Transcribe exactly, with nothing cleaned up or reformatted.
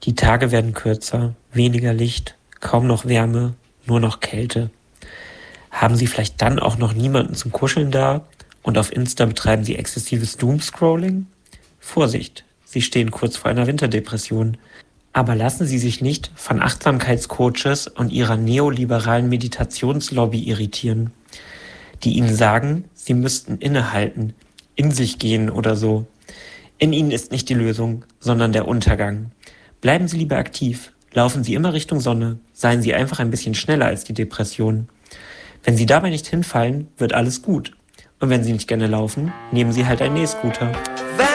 Die Tage werden kürzer, weniger Licht, kaum noch Wärme, nur noch Kälte. Haben Sie vielleicht dann auch noch niemanden zum Kuscheln da und auf Insta betreiben Sie exzessives Doomscrolling? Vorsicht, Sie stehen kurz vor einer Winterdepression. Aber lassen Sie sich nicht von Achtsamkeitscoaches und ihrer neoliberalen Meditationslobby irritieren, die Ihnen sagen, Sie müssten innehalten, in sich gehen oder so. In Ihnen ist nicht die Lösung, sondern der Untergang. Bleiben Sie lieber aktiv, laufen Sie immer Richtung Sonne, seien Sie einfach ein bisschen schneller als die Depression. Wenn Sie dabei nicht hinfallen, wird alles gut. Und wenn Sie nicht gerne laufen, nehmen Sie halt einen E-Scooter.